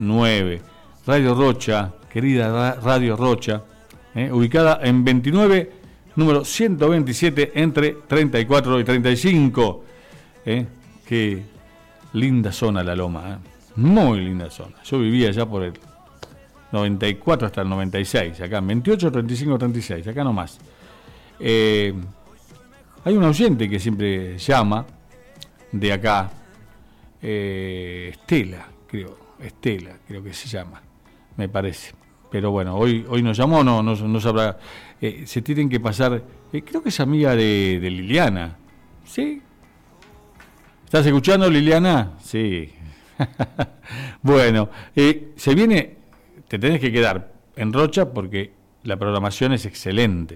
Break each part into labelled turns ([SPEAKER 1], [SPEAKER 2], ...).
[SPEAKER 1] Radio Rocha, querida Radio Rocha, ubicada en 29, número 127, entre 34 y 35. Qué linda zona La Loma, muy linda zona. Yo vivía allá por el 94 hasta el 96, acá, 28, 35, 36, acá nomás. Hay un oyente que siempre llama de acá, Estela creo que se llama, me parece. Pero bueno, hoy nos llamó, no sabrá. Se tienen que pasar, creo que es amiga de Liliana, ¿sí? ¿Estás escuchando, Liliana? Sí. Bueno, se viene, te tenés que quedar en Rocha porque la programación es excelente.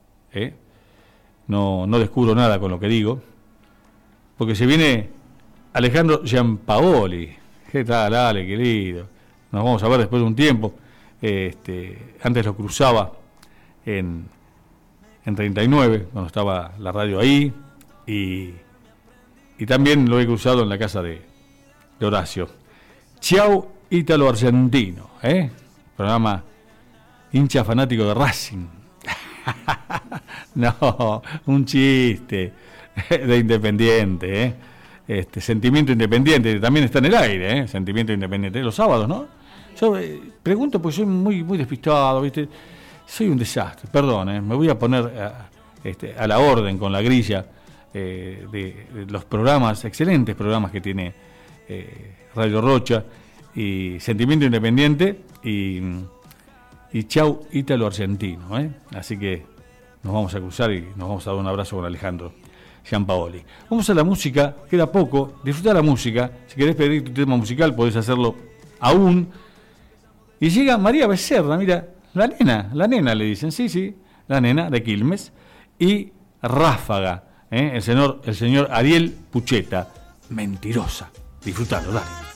[SPEAKER 1] No descubro nada con lo que digo, porque se viene Alejandro Giampaoli. ¿Qué tal, Ale, querido? Nos vamos a ver después de un tiempo. Antes lo cruzaba en 39, cuando estaba la radio ahí, y también lo he cruzado en la casa de Horacio. Ciao Ítalo Argentino, programa hincha fanático de Racing. No, un chiste de Independiente, Sentimiento Independiente, también está en el aire, Sentimiento Independiente, los sábados, ¿no? Yo pregunto porque soy muy despistado, ¿viste? Soy un desastre, perdón, me voy a poner a la orden con la grilla de los programas, excelentes programas que tiene Radio Rocha y Sentimiento Independiente y Chau Ítalo Argentino, Así que nos vamos a cruzar y nos vamos a dar un abrazo con Alejandro Giampaoli. Vamos a la música, queda poco, disfruta la música. Si querés pedir tu tema musical podés hacerlo aún. Y llega María Becerra, mira, la nena le dicen, sí, la nena de Quilmes, y Ráfaga, el señor Ariel Pucheta, Mentirosa. Disfrutalo, dale.